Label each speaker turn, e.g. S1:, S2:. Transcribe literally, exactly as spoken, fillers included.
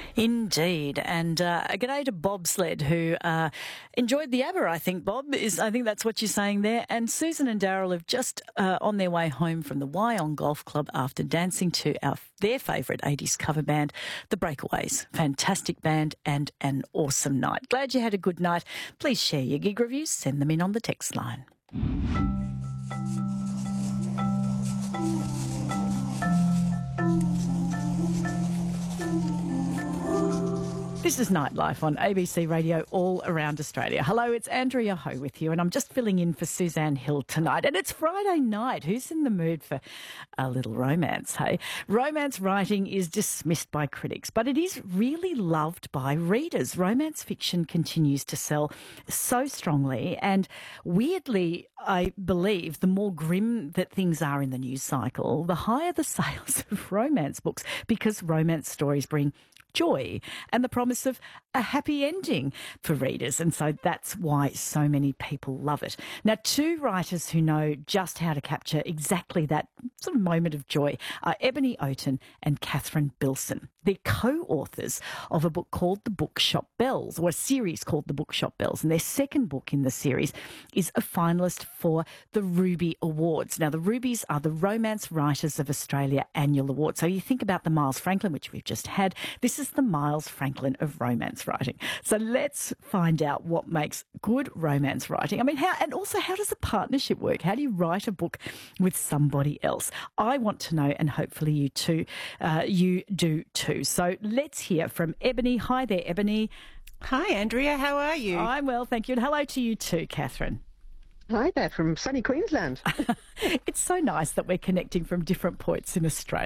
S1: Indeed. And uh, a g'day to Bobsled, who uh, enjoyed the ABBA, I think, Bob. is I think that's what you're saying there. And Susan and Daryl have just uh, on their way home from the Wyong Golf Club after dancing to our their favourite eighties cover band, The Breakaways. Fantastic band and an awesome night. Glad you had a good night. Please share your gig reviews. Send them in on the text line. This is Nightlife on A B C Radio all around Australia. Hello, it's Andrea Ho with you, and I'm just filling in for Suzanne Hill tonight. And it's Friday night. Who's in the mood for a little romance, hey? Romance writing is dismissed by critics, but it is really loved by readers. Romance fiction continues to sell so strongly, and weirdly, I believe the more grim that things are in the news cycle, the higher the sales of romance books, because romance stories bring joy and the promise of a happy ending for readers. And so that's why so many people love it. Now, two writers who know just how to capture exactly that sort of moment of joy are Ebony Oaten and Catherine Bilson. They're co-authors of a book called The Bookshop Bells, or a series called The Bookshop Bells. And their second book in the series is a finalist for the Ruby Awards. Now, the Rubies are the Romance Writers of Australia annual award. So you think about the Miles Franklin, which we've just had. This is the Miles Franklin of romance writing. So let's find out what makes good romance writing. I mean, how, and also how does a partnership work? How do you write a book with somebody else? I want to know, and hopefully you too, uh, you do too. So let's hear from Ebony. Hi there, Ebony.
S2: Hi, Andrea. How are you?
S1: I'm well, thank you. And hello to you too, Catherine.
S3: Hi there from sunny Queensland.
S1: It's so nice that we're connecting from different points in Australia.